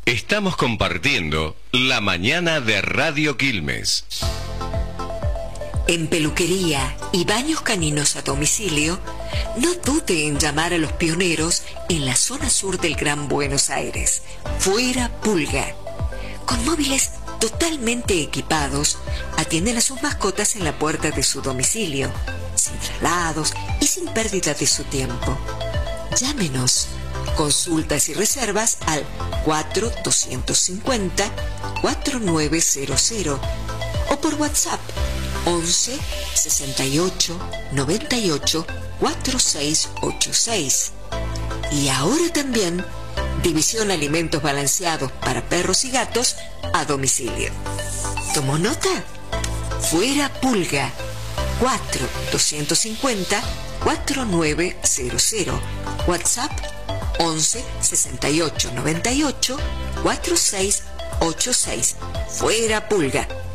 Estamos compartiendo la mañana de Radio Quilmes. En peluquería y baños caninos a domicilio, no dude en llamar a los pioneros en la zona sur del Gran Buenos Aires, Fuera Pulga. Con móviles totalmente equipados, atienden a sus mascotas en la puerta de su domicilio, sin traslados y sin pérdida de su tiempo. Llámenos. Consultas y reservas al 4250-4900 o por WhatsApp 11 68 98 4686. Y ahora también división alimentos balanceados para perros y gatos a domicilio. ¿Tomó nota? Fuera Pulga 4250-4900. WhatsApp 11 68 98 4686. Fuera Pulga.